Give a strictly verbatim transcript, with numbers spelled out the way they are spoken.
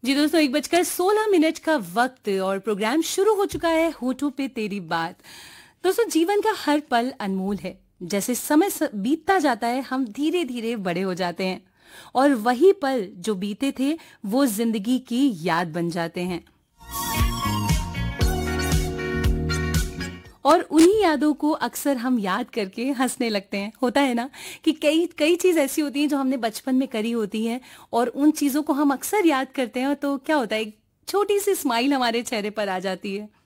जी दोस्तों, एक बजकर सोलह मिनट का वक्त और प्रोग्राम शुरू हो चुका है होठों पे तेरी बात। दोस्तों, जीवन का हर पल अनमोल है। जैसे समय स- बीतता जाता है, हम धीरे धीरे बड़े हो जाते हैं और वही पल जो बीते थे वो जिंदगी की याद बन जाते हैं। और उन्हीं यादों को अक्सर हम याद करके हंसने लगते हैं। होता है ना कि कई कई चीज ऐसी होती हैं जो हमने बचपन में करी होती हैं और उन चीजों को हम अक्सर याद करते हैं, तो क्या होता है, एक छोटी सी स्माइल हमारे चेहरे पर आ जाती है।